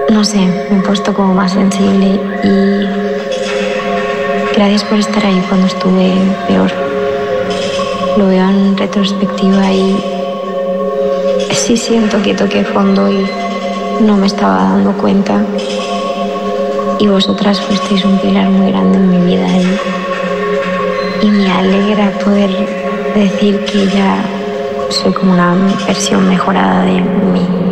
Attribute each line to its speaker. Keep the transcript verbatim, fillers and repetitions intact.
Speaker 1: No sé, me he puesto como más sensible y gracias por estar ahí cuando estuve peor. Lo veo en retrospectiva y sí siento que toqué fondo y no me estaba dando cuenta. Y vosotras fuisteis un pilar muy grande en mi vida y, y me alegra poder decir que ya soy como una versión mejorada de mí